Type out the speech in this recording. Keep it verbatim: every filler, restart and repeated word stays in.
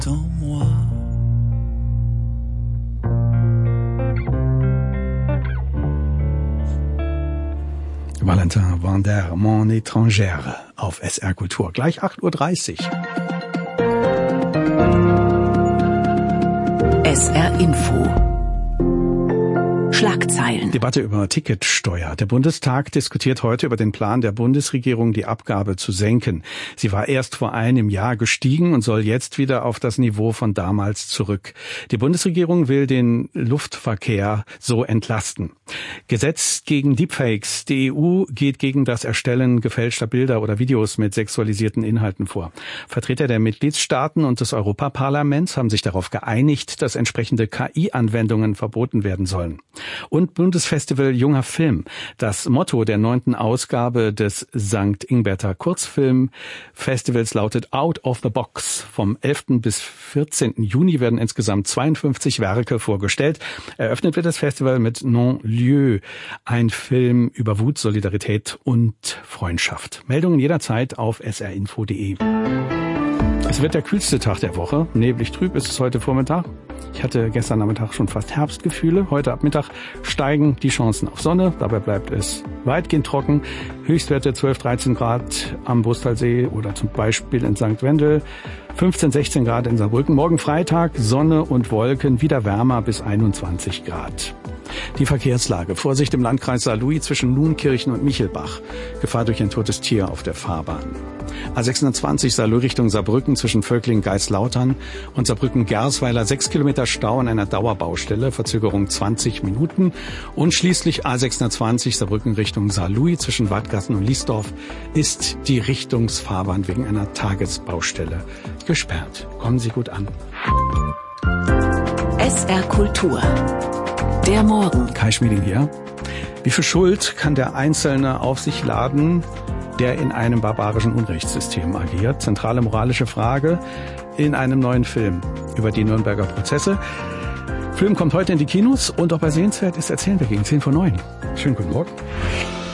en moi. Valentin Vander, Mon étrangère auf S R Kultur. Gleich acht Uhr dreißig. S R Info. Schlagzeilen. Debatte über Ticketsteuer. Der Bundestag diskutiert heute über den Plan der Bundesregierung, die Abgabe zu senken. Sie war erst vor einem Jahr gestiegen und soll jetzt wieder auf das Niveau von damals zurück. Die Bundesregierung will den Luftverkehr so entlasten. Gesetz gegen Deepfakes. Die E U geht gegen das Erstellen gefälschter Bilder oder Videos mit sexualisierten Inhalten vor. Vertreter der Mitgliedstaaten und des Europaparlaments haben sich darauf geeinigt, dass entsprechende K I-Anwendungen verboten werden sollen. Und Bundesfestival Junger Film. Das Motto der neunten Ausgabe des Sankt Ingbert Kurzfilmfestivals lautet Out of the Box. Vom elften bis vierzehnten Juni werden insgesamt zweiundfünfzig Werke vorgestellt. Eröffnet wird das Festival mit Non-Lieu, ein Film über Wut, Solidarität und Freundschaft. Meldungen jederzeit auf s r info punkt d e. Es wird der kühlste Tag der Woche. Neblig trüb ist es heute Vormittag. Ich hatte gestern Nachmittag schon fast Herbstgefühle. Heute ab Mittag steigen die Chancen auf Sonne. Dabei bleibt es weitgehend trocken. Höchstwerte zwölf, dreizehn Grad am Brustalsee oder zum Beispiel in Sankt Wendel. fünfzehn, sechzehn Grad in Saarbrücken. Morgen Freitag Sonne und Wolken, wieder wärmer bis einundzwanzig Grad. Die Verkehrslage. Vorsicht im Landkreis Saarlouis zwischen Nuenkirchen und Michelbach. Gefahr durch ein totes Tier auf der Fahrbahn. A sechshundertzwanzig Saarlouis Richtung Saarbrücken zwischen Völkling-Geislautern und Saarbrücken-Gersweiler. Sechs Kilometer Stau an einer Dauerbaustelle. Verzögerung zwanzig Minuten. Und schließlich A sechshundertzwanzig Saarbrücken Richtung Saarlouis zwischen Wadgassen und Liesdorf ist die Richtungsfahrbahn wegen einer Tagesbaustelle gesperrt. Kommen Sie gut an. S R Kultur. Der Morgen. Kai Schmieding hier. Wie viel Schuld kann der Einzelne auf sich laden, der in einem barbarischen Unrechtssystem agiert? Zentrale moralische Frage in einem neuen Film über die Nürnberger Prozesse. Film kommt heute in die Kinos und ob er sehenswert ist, erzählen wir gegen zehn vor neun. Schönen guten Morgen.